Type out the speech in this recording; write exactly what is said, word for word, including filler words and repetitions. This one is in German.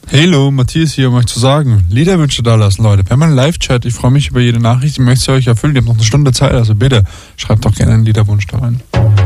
Hallo, Matthias hier, um euch zu sagen, Liederwünsche da lassen, Leute. Wir haben einen Live-Chat, ich freue mich über jede Nachricht, ich möchte sie euch erfüllen, ihr habt noch eine Stunde Zeit, also bitte, schreibt doch gerne einen Liederwunsch da rein.